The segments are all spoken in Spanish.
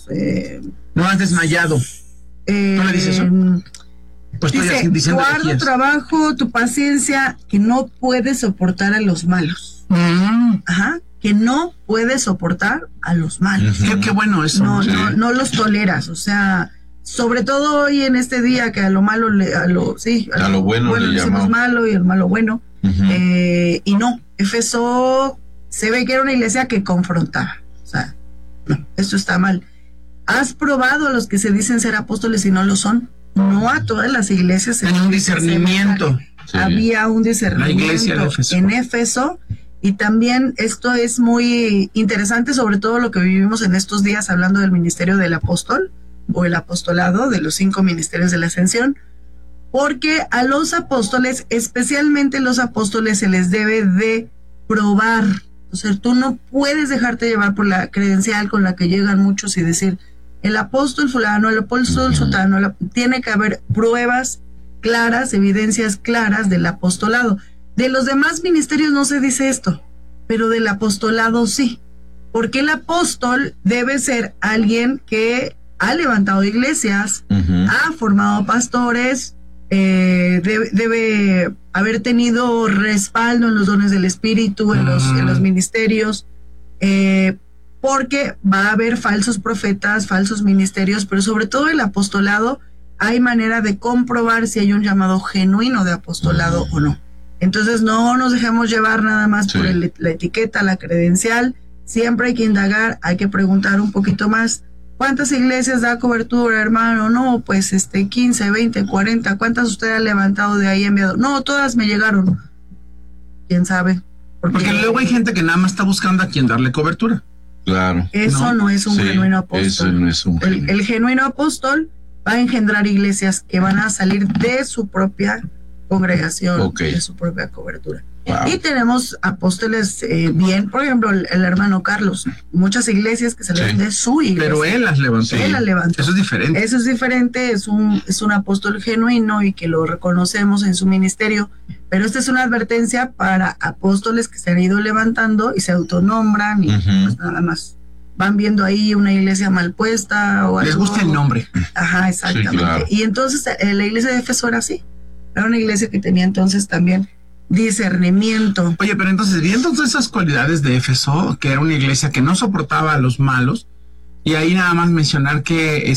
No has desmayado. ¿No le dices eso? Pues dice, tu arduo trabajo, tu paciencia, que no puedes soportar a los malos. Ajá, que no puedes soportar a los malos. Qué bueno eso. No los toleras, o sea, sobre todo hoy en este día que a lo malo, a lo bueno le decimos malo y al malo bueno. Y no, Éfeso se ve que era una iglesia que confrontaba. O sea, no, esto está mal. ¿Has probado a los que se dicen ser apóstoles y no lo son? No a todas las iglesias. En un discernimiento. Sí. Había un discernimiento en Éfeso. Y también esto es muy interesante, sobre todo lo que vivimos en estos días, hablando del ministerio del apóstol o el apostolado, de los 5 ministerios de la ascensión, porque a los apóstoles, especialmente los apóstoles, se les debe de probar. O sea, tú no puedes dejarte llevar por la credencial con la que llegan muchos y decir, el apóstol fulano, el apóstol sotano, tiene que haber pruebas claras, evidencias claras del apostolado. De los demás ministerios no se dice esto, pero del apostolado sí, porque el apóstol debe ser alguien que ha levantado iglesias, ha formado pastores, debe haber tenido respaldo en los dones del Espíritu, en los ministerios, porque va a haber falsos profetas, falsos ministerios, pero sobre todo el apostolado hay manera de comprobar si hay un llamado genuino de apostolado o no. Entonces no nos dejemos llevar nada más por la etiqueta, la credencial. Siempre hay que indagar, hay que preguntar un poquito más. ¿Cuántas iglesias da cobertura, hermano? No, pues 15, 20, 40. ¿Cuántas usted ha levantado de ahí enviado? No, todas me llegaron. ¿Quién sabe? Porque luego hay gente que nada más está buscando a quien darle cobertura. Claro. Eso no es un genuino apóstol. Eso no es un genuino. El genuino apóstol va a engendrar iglesias que van a salir de su propia congregación, de su propia cobertura. Wow. Y tenemos apóstoles bien, por ejemplo, el hermano Carlos, muchas iglesias que salieron de su iglesia. Pero él las levantó. Él las levantó. Eso es diferente. Eso es diferente, es un apóstol genuino y que lo reconocemos en su ministerio. Pero esta es una advertencia para apóstoles que se han ido levantando y se autonombran y pues nada más van viendo ahí una iglesia mal puesta o algo. Les gusta el nombre. Ajá, exactamente. Sí, claro. Y entonces la iglesia de Éfeso era así. Era una iglesia que tenía entonces también discernimiento. Oye, pero entonces, viendo todas esas cualidades de Éfeso, que era una iglesia que no soportaba a los malos, y ahí nada más mencionar que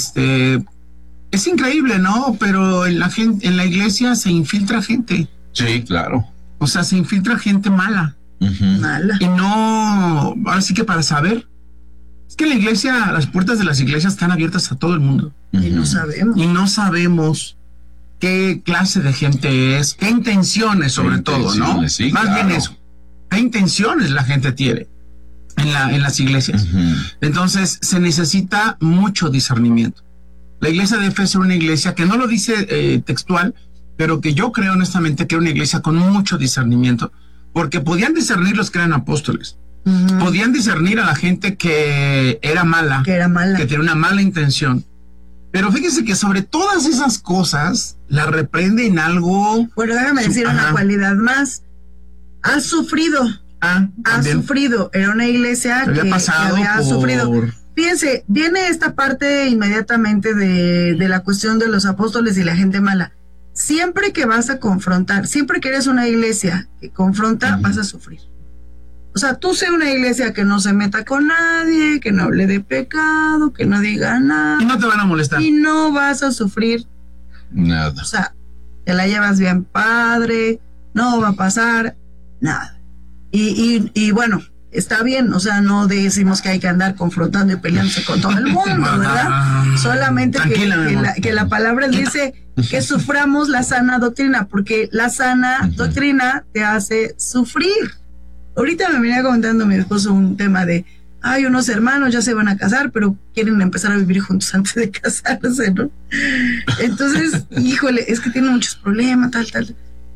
es increíble, ¿no? Pero en la iglesia se infiltra gente. Sí, claro. O sea, se infiltra gente mala. Mala. Y no, ahora sí que para saber, es que la iglesia, las puertas de las iglesias están abiertas a todo el mundo. Y no sabemos. Y no sabemos qué clase de gente es, qué intenciones sobre todo, ¿no? Sí, más bien eso, qué intenciones la gente tiene en las iglesias. Entonces se necesita mucho discernimiento. La iglesia de Éfeso era una iglesia que no lo dice textual, pero que yo creo honestamente que era una iglesia con mucho discernimiento, porque podían discernir los que eran apóstoles, podían discernir a la gente que era mala, que tenía una mala intención. Pero fíjese que sobre todas esas cosas la reprende en algo. Bueno, déjame decir una cualidad más. Ha sufrido. Ha sufrido. Era una iglesia que había sufrido. Fíjense, viene esta parte inmediatamente de la cuestión de los apóstoles y la gente mala. Siempre que vas a confrontar, siempre que eres una iglesia que confronta, vas a sufrir. O sea, tú sé una iglesia que no se meta con nadie, que no hable de pecado, que no diga nada. Y no te van a molestar. Y no vas a sufrir nada. O sea, te la llevas bien padre, no va a pasar nada. Y bueno, está bien, o sea, no decimos que hay que andar confrontando y peleándose con todo el mundo, ¿verdad? Solamente que la palabra dice que suframos la sana doctrina, porque la sana doctrina te hace sufrir. Ahorita me venía comentando mi esposo un tema de, unos hermanos ya se van a casar, pero quieren empezar a vivir juntos antes de casarse, ¿no? Entonces, híjole, es que tienen muchos problemas, tal.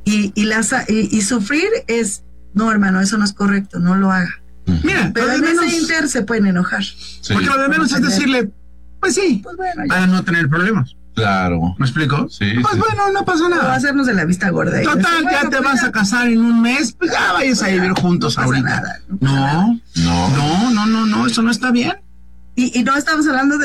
Y sufrir es, no, hermano, eso no es correcto, no lo haga. Mira, pero en ese inter se pueden enojar. Sí. Porque lo de menos es decirle, pues sí, pues bueno, para no tener problemas. Claro. ¿Me explico? Sí. Pues sí. Bueno, no pasa nada. Va a hacernos de la vista gorda. Total, ya te vas a casar en un mes, pues ya vayas a vivir juntos ahorita. No, eso no está bien. Y no estamos hablando de